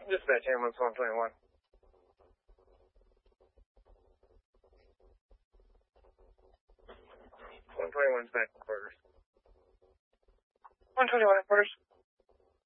Dispatch ambulance 121. 121's back in quarters. 121 at quarters.